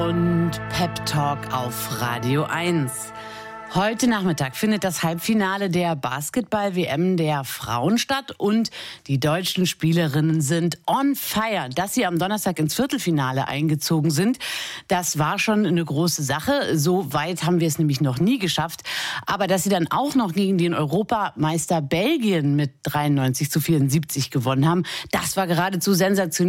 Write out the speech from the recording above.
Und Pep Talk auf Radio 1. Heute Nachmittag findet das Halbfinale der Basketball-WM der Frauen statt und die deutschen Spielerinnen sind on fire. Dass sie am Donnerstag ins Viertelfinale eingezogen sind, das war schon eine große Sache. So weit haben wir es nämlich noch nie geschafft. Aber dass sie dann auch noch gegen den Europameister Belgien mit 93-74 gewonnen haben, das war geradezu sensationell.